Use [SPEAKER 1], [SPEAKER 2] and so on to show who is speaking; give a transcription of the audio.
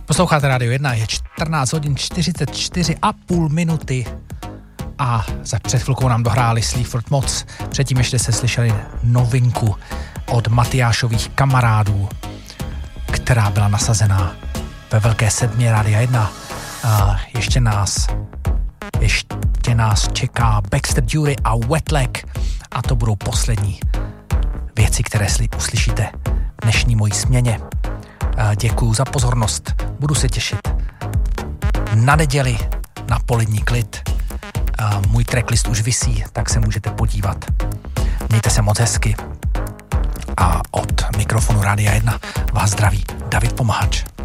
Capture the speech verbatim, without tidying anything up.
[SPEAKER 1] Posloucháte Radio jedna, je čtrnáct hodin čtyřicet čtyři a půl minuty a za před chvilkou nám dohráli Sleaford Mods. Předtím ještě se slyšeli novinku od Matyášových kamarádů, která byla nasazená ve Velké sedmě Rádia jedna. A ještě nás ještě nás čeká Baxter Dury a Wetlag a to budou poslední věci, které uslyšíte v dnešní mojí směně. Děkuju za pozornost, budu se těšit na neděli, na polední klid. Můj tracklist už visí, tak se můžete podívat. Mějte se moc hezky a od mikrofonu Rádia jedna vás zdraví David Pomahač.